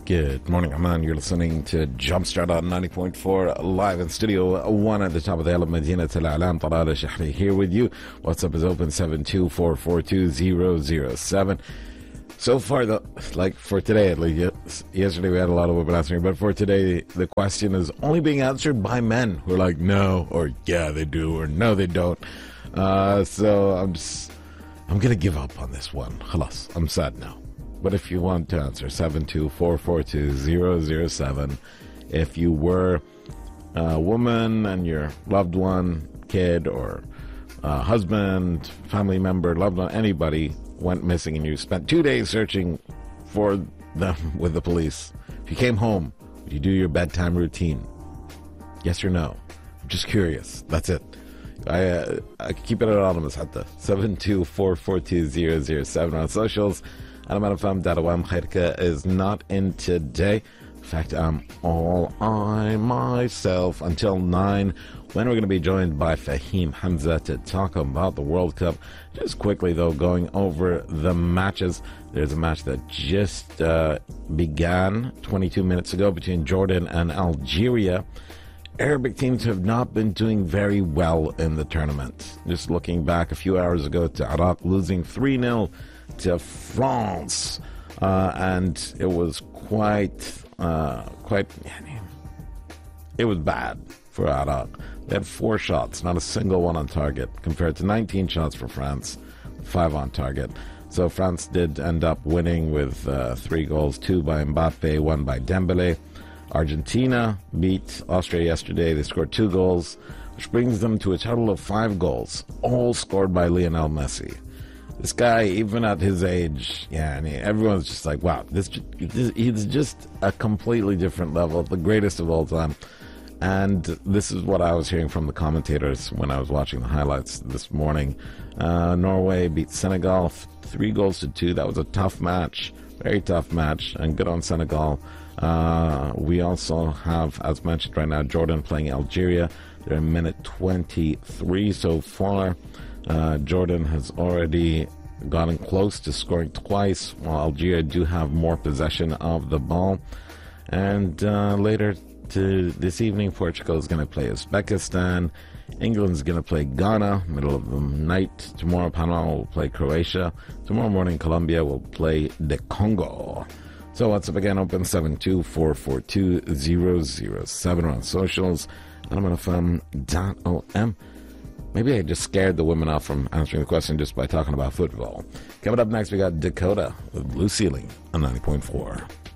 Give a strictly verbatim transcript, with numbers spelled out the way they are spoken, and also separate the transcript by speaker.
Speaker 1: Good morning, Amman. You're listening to Jumpstart on ninety point four live in Studio one at the top of the island, Medina Tel Alam. Talal Shahri here with you. WhatsApp is open seven two four four two zero zero seven. So far, the, like for today at least, yesterday we had a lot of women answering, but for today, the question is only being answered by men who are like, no, or yeah, they do, or no, they don't. Uh, so I'm just, I'm going to give up on this one. Khalas, I'm sad now. But if you want to answer, seven two four four two zero zero seven. If you were a woman and your loved one, kid, or uh, husband, family member, loved one, anybody went missing and you spent two days searching for them with the police, if you came home, would you do your bedtime routine? Yes or no? I'm just curious. That's it. I uh, I keep it anonymous at the seven two four four two zero zero seven on socials. Alamanafam Dadawam Khairka is not in today. In fact, I'm all I myself until nine, when we're going to be joined by Fahim Hamza to talk about the World Cup. Just quickly, though, going over the matches. There's a match that just uh, began twenty-two minutes ago between Jordan and Algeria. Arabic teams have not been doing very well in the tournament. Just looking back a few hours ago to Iraq losing three nil to France, uh, and it was quite, uh, quite, it was bad for Iraq. They had four shots, not a single one on target, compared to nineteen shots for France, five on target. So France did end up winning with uh, three goals, two by Mbappe, one by Dembele. Argentina beat Austria yesterday. They scored two goals, which brings them to a total of five goals, all scored by Lionel Messi. This guy, even at his age, yeah, I mean, everyone's just like, wow, this, this he's just a completely different level, the greatest of all time. And this is what I was hearing from the commentators when I was watching the highlights this morning. Uh, Norway beat Senegal three goals to two. That was a tough match, very tough match, and good on Senegal. Uh, we also have, as mentioned right now, Jordan playing Algeria. They're in minute twenty-three so far. Uh, Jordan has already gotten close to scoring twice, while Algeria do have more possession of the ball. And uh, later to this evening, Portugal is going to play Uzbekistan. England's going to play Ghana, middle of the night. Tomorrow, Panama will play Croatia. Tomorrow morning, Colombia will play the Congo. So WhatsApp again, open seven two four four two zero zero seven on socials. Alaman F M dot O M. Maybe I just scared the women off from answering the question just by talking about football. Coming up next, we got Dakota with Blue Ceiling on ninety point four.